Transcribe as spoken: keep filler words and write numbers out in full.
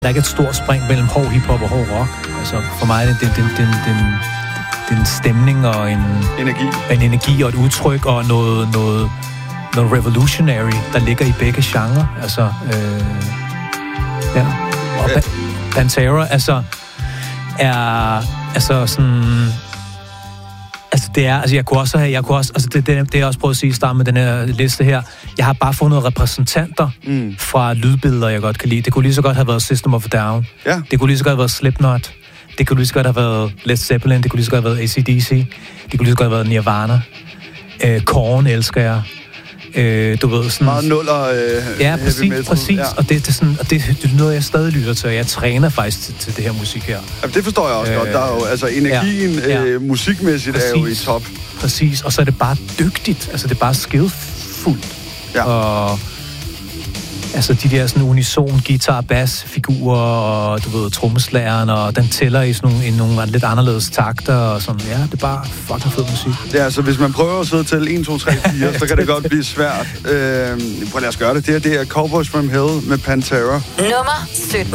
Der er ikke et stort spring mellem hård hiphop og hård rock. Altså, for mig er det, det, det, det, det, det en stemning og en energi. en energi og et udtryk og noget, noget, noget revolutionary, der ligger i begge genrer. Altså, øh, ja. Og ja. Pa- Pantera, altså, er altså sådan... Altså, det er... Altså, jeg kunne også have... Jeg kunne også, altså, det, det, det jeg også prøvet at sige i starten med den her liste her. Jeg har bare fundet repræsentanter mm. fra lydbilleder, jeg godt kan lide. Det kunne lige så godt have været System of a Down. Ja. Det kunne lige så godt have været Slipknot. Det kunne lige så godt have været Led Zeppelin. Det kunne lige så godt have været A C D C. Det kunne lige så godt have været Nirvana. Øh, Korn elsker jeg. Øh, du ved, sådan... Meget nuller øh, ja, præcis, metal. præcis. Ja. Og, det, det, er sådan, og det, det er noget, jeg stadig lytter til, og jeg træner faktisk til, til det her musik her. Ja, det forstår jeg også øh, godt. Der er jo, altså, energien ja, ja. Øh, musikmæssigt præcis, er jo i top. Præcis, og så er det bare dygtigt. Altså, det er bare skillfuldt. Ja. Og altså, de der sådan unison guitar-bass-figurer, og du ved, trommeslageren, og den tæller i sådan nogle, i nogle lidt anderledes takter, og sådan, ja, det er bare fucking fed musik. Ja, så hvis man prøver at sidde til en, to, tre, fire, så kan det godt blive svært. Øh, prøv lad os gøre det. Det her, det er Cowboys from Hell med Pantera. Nummer sytten.